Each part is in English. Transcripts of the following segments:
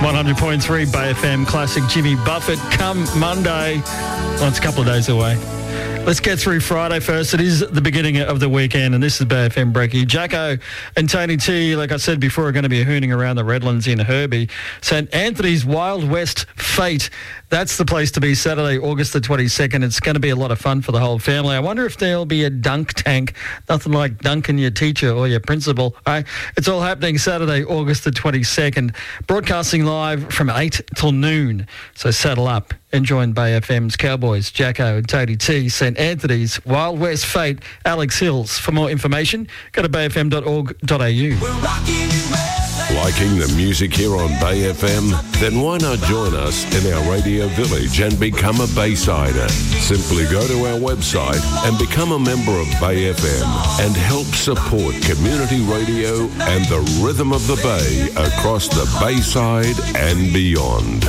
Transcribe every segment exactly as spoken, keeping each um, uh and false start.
one hundred point three Bay F M Classic. Jimmy Buffett come Monday. Well, it's a couple of days away. Let's get through Friday first. It is the beginning of the weekend, and this is Bay F M Brekkie. Jacko and Tony T, like I said before, are going to be hooning around the Redlands in Herbie. St Anthony's Wild West Fete. That's the place to be Saturday, August the twenty-second. It's going to be a lot of fun for the whole family. I wonder if there'll be a dunk tank. Nothing like dunking your teacher or your principal. All right? It's all happening Saturday, August the twenty-second. Broadcasting live from eight till noon. So saddle up and join Bay F M's Cowboys, Jacko and Tony T, St Anthony's Wild West Fete, Alex Hills. For more information, go to bay f m dot org dot a u. Liking the music here on Bay F M? Then why not join us in our radio village and become a Baysider? Simply go to our website and become a member of Bay F M and help support community radio and the rhythm of the Bay across the Bayside and beyond.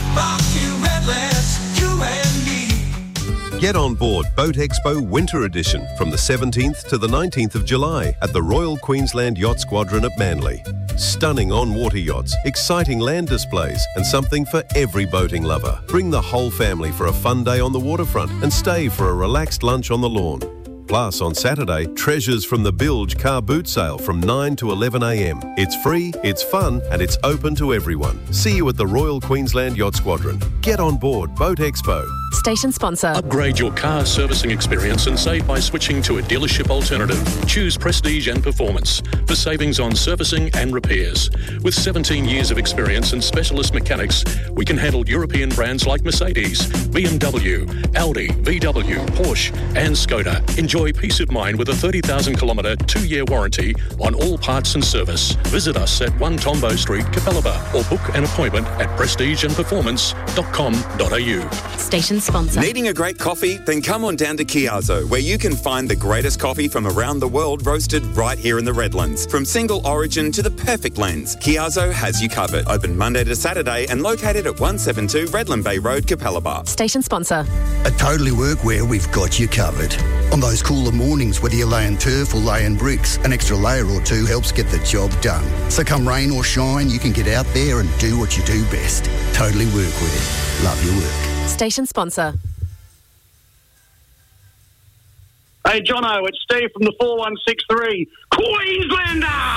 Get on board Boat Expo Winter Edition from the seventeenth to the nineteenth of July at the Royal Queensland Yacht Squadron at Manly. Stunning on-water yachts, exciting land displays, and something for every boating lover. Bring the whole family for a fun day on the waterfront and stay for a relaxed lunch on the lawn. Plus, on Saturday, treasures from the Bilge car boot sale from nine to eleven a m. It's free, it's fun, and it's open to everyone. See you at the Royal Queensland Yacht Squadron. Get on board Boat Expo. Station sponsor. Upgrade your car servicing experience and save by switching to a dealership alternative. Choose Prestige and Performance for savings on servicing and repairs. With seventeen years of experience and specialist mechanics, we can handle European brands like Mercedes, B M W, Audi, V W, Porsche and Skoda. Enjoy peace of mind with a thirty thousand kilometre two-year warranty on all parts and service. Visit us at one Tombo Street, Capalaba, or book an appointment at prestige and performance dot com dot a u. Station sponsor. Needing a great coffee? Then come on down to Chiazzo, where you can find the greatest coffee from around the world roasted right here in the Redlands. From single origin to the perfect blends, Chiazzo has you covered. Open Monday to Saturday and located at one seventy-two Redland Bay Road, Capalaba. Station sponsor. At Totally Workwear, we've got you covered. On those cooler mornings, whether you're laying turf or laying bricks, an extra layer or two helps get the job done. So come rain or shine, you can get out there and do what you do best. Totally Workwear. Love your work. Station sponsor. Hey, Jono, it's Steve from the four one six three. Queenslander!